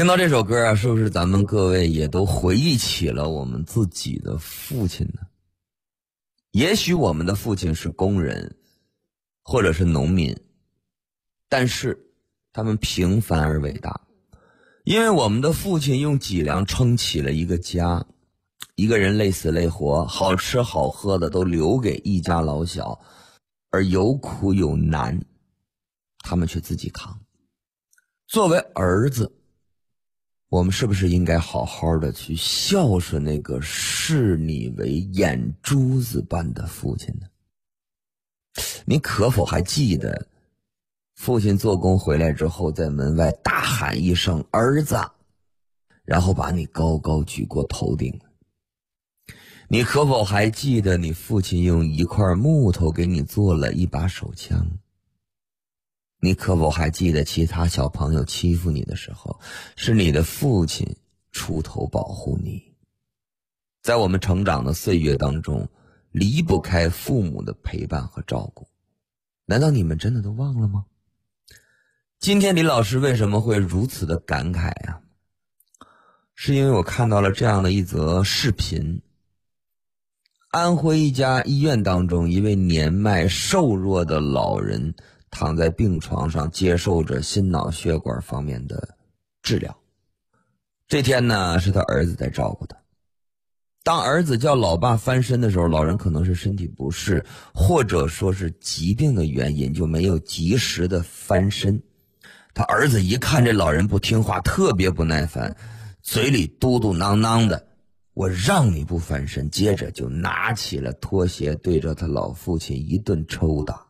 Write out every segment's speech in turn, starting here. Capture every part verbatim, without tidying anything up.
听到这首歌啊，是不是咱们各位也都回忆起了我们自己的父亲呢？也许我们的父亲是工人，或者是农民，但是他们平凡而伟大，因为我们的父亲用脊梁撑起了一个家，一个人累死累活，好吃好喝的都留给一家老小，而有苦有难，他们却自己扛。作为儿子，我们是不是应该好好的去孝顺那个视你为眼珠子般的父亲呢？你可否还记得父亲做工回来之后，在门外大喊一声儿子，然后把你高高举过头顶？你可否还记得你父亲用一块木头给你做了一把手枪？你可否还记得其他小朋友欺负你的时候，是你的父亲出头保护你？在我们成长的岁月当中，离不开父母的陪伴和照顾，难道你们真的都忘了吗？今天李老师为什么会如此的感慨啊？是因为我看到了这样的一则视频。安徽一家医院当中，一位年迈瘦弱的老人躺在病床上，接受着心脑血管方面的治疗。这天呢，是他儿子在照顾他。当儿子叫老爸翻身的时候，老人可能是身体不适，或者说是疾病的原因，就没有及时的翻身。他儿子一看这老人不听话，特别不耐烦，嘴里嘟嘟囔囔的，我让你不翻身，接着就拿起了拖鞋对着他老父亲一顿抽打。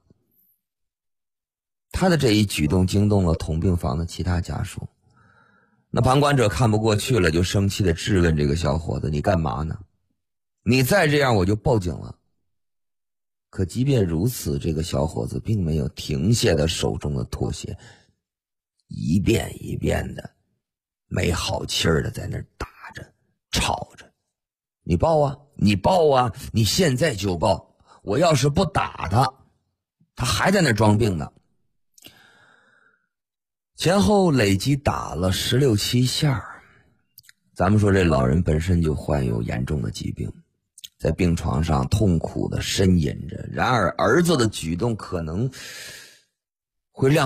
他的这一举动惊动了同病房的其他家属，那旁观者看不过去了，就生气地质问这个小伙子，你干嘛呢？你再这样我就报警了。可即便如此，这个小伙子并没有停下他手中的拖鞋，一遍一遍的没好气儿的在那儿打着吵着，你报啊，你报啊，你现在就报，我要是不打他，他还在那儿装病呢。前后累计打了十六七下。咱们说这老人本身就患有严重的疾病，在病床上痛苦的呻吟着，然而儿子的举动可能会让